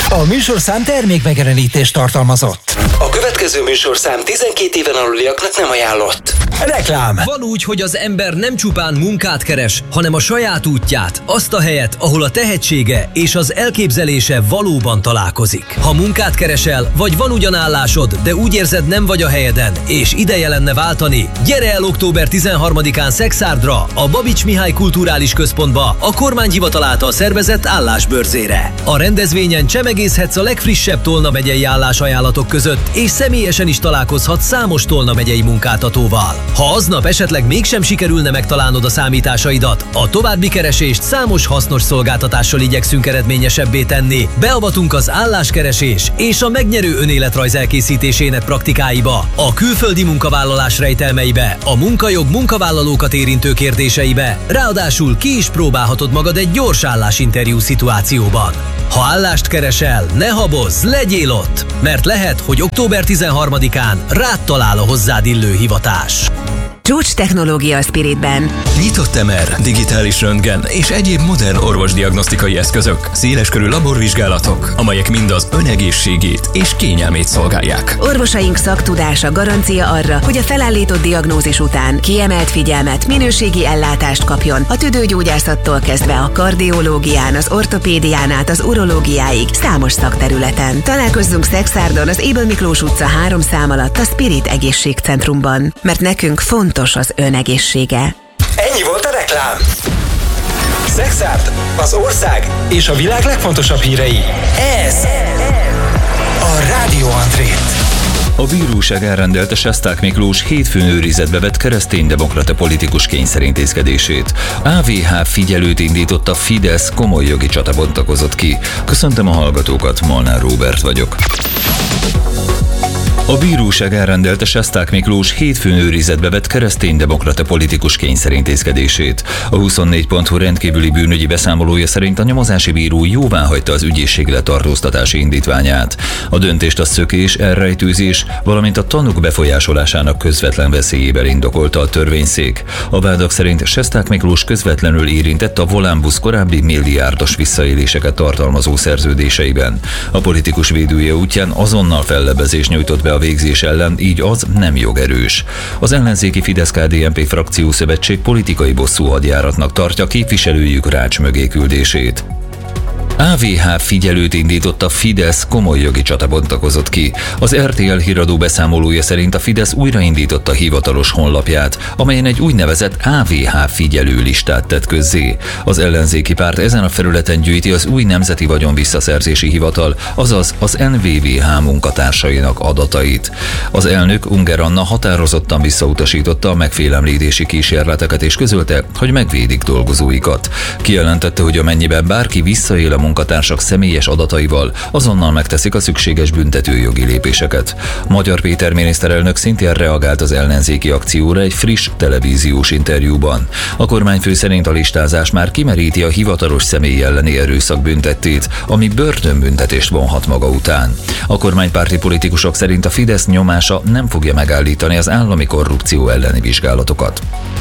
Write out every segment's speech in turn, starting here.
A műsorszám termékmegjelenítést tartalmazott. A következő műsorszám 12 éven aluliaknak nem ajánlott. Reklám. Van úgy, hogy az ember nem csupán munkát keres, hanem a saját útját, azt a helyet, ahol a tehetsége és az elképzelése valóban találkozik. Ha munkát keresel, vagy van ugyan állásod, de úgy érzed, nem vagy a helyeden, és ideje lenne váltani, gyere el október 13-án Szexárdra, a Babics Mihály Kulturális Központba, a kormányhivatal által szervezett állásbörzére. A rendezvényen csemegészhetsz a legfrissebb Tolna megyei állásajánlatok között, és személyesen is találkozhatsz számos Tolna megyei munkáltatóval. Ha aznap esetleg mégsem sikerülne megtalálnod a számításaidat, a további keresést számos hasznos szolgáltatással igyekszünk eredményesebbé tenni. Beavatunk az álláskeresés és a megnyerő önéletrajz elkészítésének praktikáiba, a külföldi munkavállalás rejtelmeibe, a munkajog munkavállalókat érintő kérdéseibe, ráadásul ki is próbálhatod magad egy gyors állásinterjú szituációban. Ha állást keresel, ne habozz, legyél ott, mert lehet, hogy október 13-án rád talál a hozzád illő hivatás. Csúcs technológia a Spiritben. Nyitott MR, digitális röntgen és egyéb modern orvosdiagnosztikai eszközök, széleskörű laborvizsgálatok, amelyek mind az ön egészségét és kényelmét szolgálják. Orvosaink szaktudása garancia arra, hogy a felállított diagnózis után kiemelt figyelmet, minőségi ellátást kapjon a tüdőgyógyászattól kezdve a kardiológián, az ortopédián át az urológiáig számos szakterületen. Találkozzunk Szexárdon az Ébel Miklós utca 3 szám alatt a Spirit Egészségcentrumban, mert nekünk fontos az ön egészsége. Ennyi volt a reklám. Szexárd, az ország és a világ legfontosabb hírei. Ez a Rádió Andrét. A bíróság elrendelte Sesták Miklós hétfőn őrizetbe vett kereszténydemokrata politikus kényszerintézkedését. AVH figyelőt indított a Fidesz, komoly jogi csata bontakozott ki. Köszöntöm a hallgatókat, Molnár Róbert vagyok. A bíróság elrendelte Sesták Miklós hétfőn őrizetbe vett kereszténydemokrata politikus kényszerintézkedését. A 24.hu rendkívüli bűnügyi beszámolója szerint a nyomozási bíró jóváhagyta az ügyészség letartóztatási indítványát. A döntést a szökés, elrejtőzés, valamint a tanúk befolyásolásának közvetlen veszélyével indokolta a törvényszék. A vádak szerint Sesták Miklós közvetlenül érintett a Volánbusz korábbi milliárdos visszaéléseket tartalmazó szerződéseiben. A politikus védője útján azonnal fellebbezést nyújtott be a végzés ellen, így az nem jogerős. Az ellenzéki Fidesz-KDNP frakciószövetség politikai bosszú hadjáratnak tartja képviselőjük rács mögé küldését. AVH figyelőt indított a Fidesz, komoly jogi csata bontakozott ki. Az RTL híradó beszámolója szerint a Fidesz újraindította hivatalos honlapját, amelyen egy úgynevezett AVH figyelő listát tett közzé. Az ellenzéki párt ezen a felületen gyűjti az új Nemzeti Vagyonvisszaszerzési Hivatal, azaz az NVVH munkatársainak adatait. Az elnök, Unger Anna határozottan visszautasította a megfélemlítési kísérleteket és közölte, hogy megvédik dolgozóikat. Kijelentette, hogy amennyiben bárki visszaél a munkatársak személyes adataival, azonnal megteszik a szükséges büntetőjogi lépéseket. Magyar Péter miniszterelnök szintén reagált az ellenzéki akcióra egy friss televíziós interjúban. A kormányfő szerint a listázás már kimeríti a hivatalos személy elleni erőszak büntettét, ami börtönbüntetést vonhat maga után. A kormánypárti politikusok szerint a Fidesz nyomása nem fogja megállítani az állami korrupció elleni vizsgálatokat.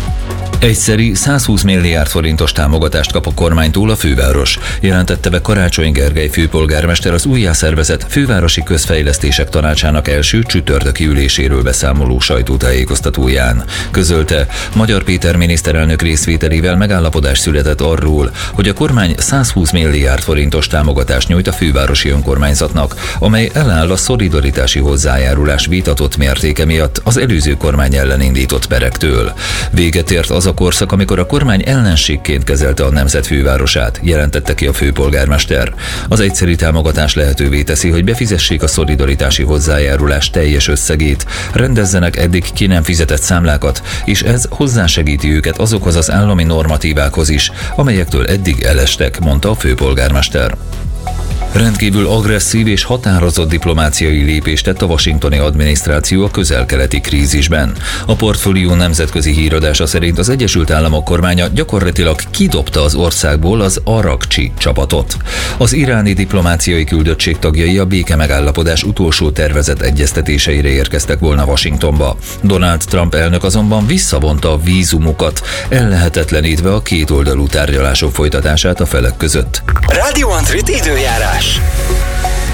Egyszeri 120 milliárd forintos támogatást kap a kormánytól a főváros, jelentette be Karácsony Gergely főpolgármester az újjászervezett Fővárosi Közfejlesztések Tanácsának első csütörtöki üléséről beszámoló sajtótájékoztatóján. Közölte, Magyar Péter miniszterelnök részvételével megállapodás született arról, hogy a kormány 120 milliárd forintos támogatást nyújt a fővárosi önkormányzatnak, amely eláll a szolidaritási hozzájárulás vitatott mértéke miatt az előző kormány ellen indított perektől. Véget ért az a korszak, amikor a kormány ellenségként kezelte a nemzet fővárosát, jelentette ki a főpolgármester. Az egyszeri támogatás lehetővé teszi, hogy befizessék a szolidaritási hozzájárulás teljes összegét, rendezzenek eddig ki nem fizetett számlákat, és ez hozzásegíti őket azokhoz az állami normatívákhoz is, amelyektől eddig elestek, mondta a főpolgármester. Rendkívül agresszív és határozott diplomáciai lépést tett a washingtoni adminisztráció a közel-keleti krízisben. A Portfólió nemzetközi híradása szerint az Egyesült Államok kormánya gyakorlatilag kidobta az országból az Arakcsi csapatot. Az iráni diplomáciai küldöttség tagjai a béke megállapodás utolsó tervezett egyeztetéseire érkeztek volna Washingtonba. Donald Trump elnök azonban visszavonta a vízumokat, ellehetetlenítve a kétoldalú tárgyalások folytatását a felek között. Rádió Andrit időjárás.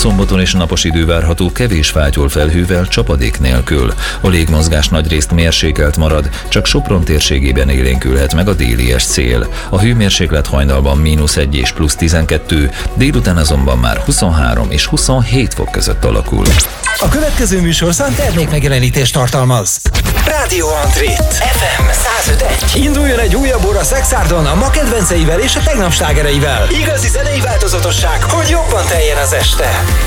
Szombaton és napos idő várható, kevés fátyol felhővel, csapadék nélkül. A légmozgás nagyrészt mérsékelt marad, csak Sopron térségében élénkülhet meg a délies szél. A hőmérséklet hajnalban -1 és +12, délután azonban már 23 és 27 fok között alakul. A következő műsorszám termékmegjelenítést tartalmaz. Rádió Antrét FM 105.1. Induljon egy újabb óra Szexárdon a ma kedvenceivel és a tegnap slágereivel. Igazi zenei változatosság, hogy jobban teljen az este.